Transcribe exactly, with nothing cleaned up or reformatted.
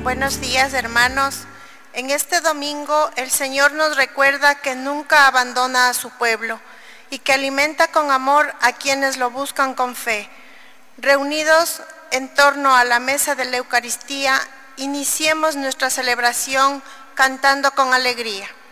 Buenos días, hermanos. En este domingo el Señor nos recuerda que nunca abandona a su pueblo y que alimenta con amor a quienes lo buscan con fe. Reunidos en torno a la mesa de la Eucaristía, iniciemos nuestra celebración cantando con alegría.